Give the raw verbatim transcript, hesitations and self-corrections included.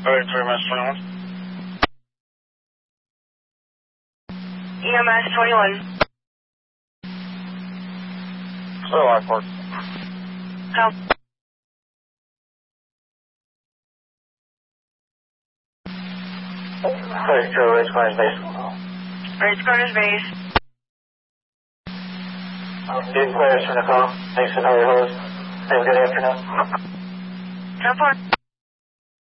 Alright, three minutes, twenty-one. E M S twenty-one. Still Lockport. Help. Alright, Joe, Race Corners Base. Race Corners Base. Good players from the call. Thanks for all your host. Have a good afternoon. ten four.